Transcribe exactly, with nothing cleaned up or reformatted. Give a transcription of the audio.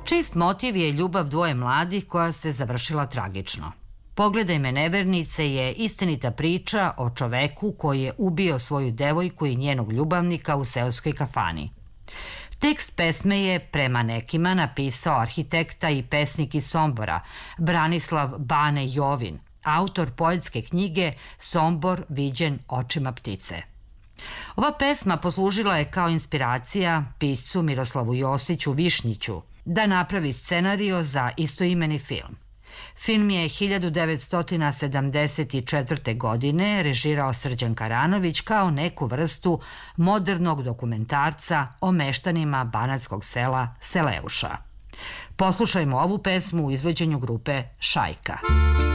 Čist motiv je ljubav dvoje mladih koja se završila tragično. Pogledaj me nevernice je istinita priča o čoveku koji je ubio svoju devojku i njenog ljubavnika u seoskoj kafani. Tekst pesme je prema nekima napisao arhitekta i pesnik iz Sombora, Branislav Bane Jovin, autor poetske knjige Sombor viđen očima ptice. Ova pesma poslužila je kao inspiracija piscu Miroslavu Josiću Višnjiću da napravi scenario za istoimeni film. Film je hiljadu devetsto sedamdeset četvrte. godine režirao Srđan Karanović kao neku vrstu modernog dokumentarca o meštanima banatskog sela Seleuša. Poslušajmo ovu pesmu u izvođenju grupe Šajka.